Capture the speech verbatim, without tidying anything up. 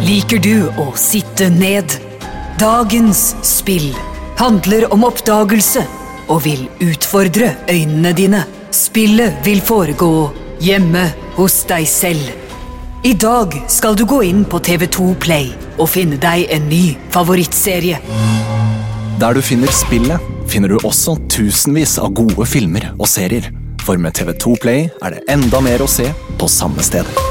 Liker du å sitte ned? Dagens spill handler om oppdagelse og vil utfordre øynene dine. Spillet vil foregå hjemme hos deg selv. I dag skal du gå inn på T V to Play og finne deg en ny favorittserie. Der du finner spillet, finner du også tusenvis av gode filmer og serier. For med T V to Play er det enda mer å se på samme sted.